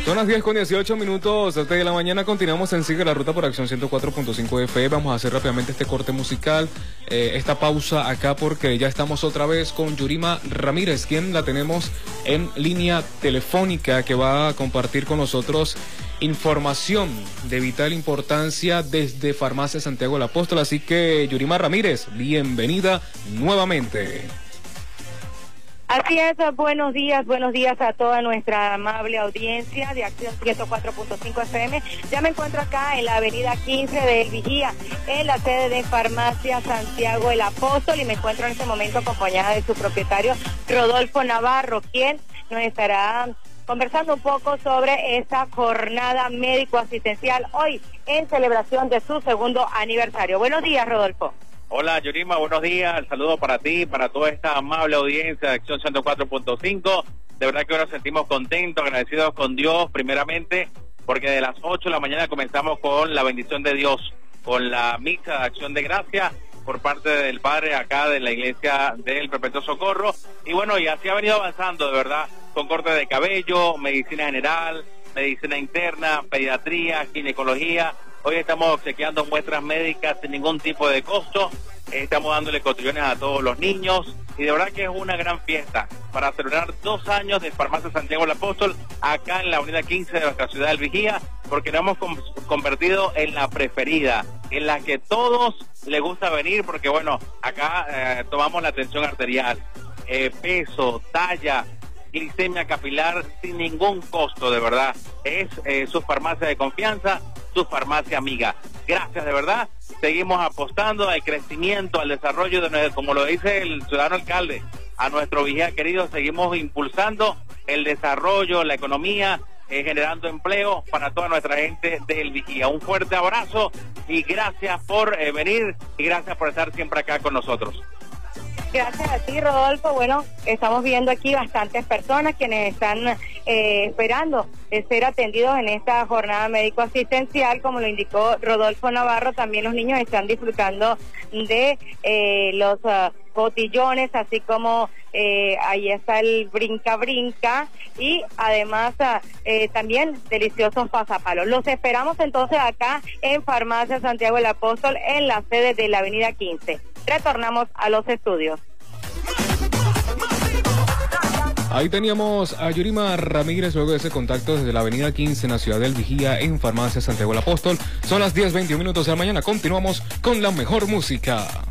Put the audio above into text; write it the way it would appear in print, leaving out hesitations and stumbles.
Son las 10:18, 7 de la mañana. Continuamos en Sigue la Ruta por Acción 104.5 FM. Vamos a hacer rápidamente este corte musical, esta pausa acá, porque ya estamos otra vez con Yurima Ramírez, quien la tenemos en línea telefónica, que va a compartir con nosotros información de vital importancia desde Farmacia Santiago el Apóstol. Así que, Yurima Ramírez, bienvenida nuevamente. Así es, buenos días a toda nuestra amable audiencia de Acción 104.5 FM. Ya me encuentro acá en la avenida 15 del Vigía, en la sede de Farmacia Santiago el Apóstol, y me encuentro en este momento acompañada de su propietario, Rodolfo Navarro, quien nos estará conversando un poco sobre esta jornada médico-asistencial hoy en celebración de su segundo aniversario. Buenos días, Rodolfo. Hola, Yurima, buenos días. El saludo para ti, para toda esta amable audiencia de Acción 104.5. De verdad que ahora nos sentimos contentos, agradecidos con Dios, primeramente, porque de las 8 de la mañana comenzamos con la bendición de Dios, con la misa de Acción de Gracia por parte del Padre acá de la Iglesia del Perpetuo Socorro. Y bueno, y así ha venido avanzando, de verdad, con corte de cabello, medicina general, medicina interna, pediatría, ginecología. Hoy estamos obsequiando muestras médicas sin ningún tipo de costo. Estamos dándole cotillones a todos los niños. Y de verdad que es una gran fiesta para celebrar 2 años de Farmacia Santiago el Apóstol acá en la avenida 15 de nuestra ciudad del Vigía, porque nos hemos convertido en la preferida, en la que todos les gusta venir, porque bueno, acá tomamos la tensión arterial, peso, talla, glicemia capilar sin ningún costo, de verdad. Es su farmacia de confianza, su farmacia amiga. Gracias, de verdad. Seguimos apostando al crecimiento, al desarrollo de, como lo dice el ciudadano alcalde, a nuestro Vigía querido. Seguimos impulsando el desarrollo, la economía, generando empleo para toda nuestra gente del Vigía. Un fuerte abrazo y gracias por venir y gracias por estar siempre acá con nosotros. Gracias a ti, Rodolfo. Bueno, estamos viendo aquí bastantes personas quienes están esperando ser atendidos en esta jornada médico-asistencial. Como lo indicó Rodolfo Navarro, también los niños están disfrutando de los botillones, así como ahí está el brinca-brinca, y además también deliciosos pasapalos. Los esperamos entonces acá en Farmacia Santiago el Apóstol, en la sede de la avenida 15. Retornamos a los estudios. Ahí teníamos a Yurima Ramírez luego de ese contacto desde la avenida 15 en la ciudad del Vigía, en Farmacia Santiago el Apóstol. Son las 10:21 de la mañana. Continuamos con la mejor música.